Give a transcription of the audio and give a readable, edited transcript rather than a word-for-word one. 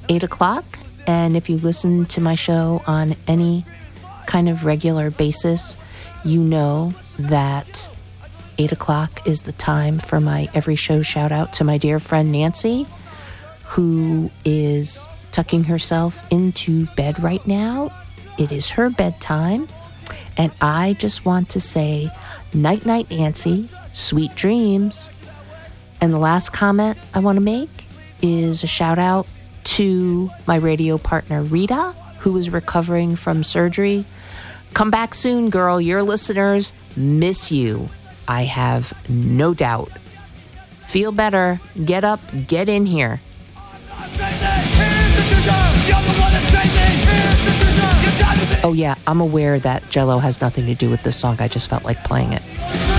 8 o'clock. And if you listen to my show on any kind of regular basis, you know that 8 o'clock is the time for my every show shout out to my dear friend Nancy, who is tucking herself into bed right now. It is her bedtime. And I just want to say, night, night, Nancy, sweet dreams. And the last comment I want to make is a shout out to my radio partner, Rita, who is recovering from surgery. Come back soon, girl. Your listeners miss you. I have no doubt. Feel better. Get up. Get in here. Oh, yeah. I'm aware that Jell-O has nothing to do with this song. I just felt like playing it.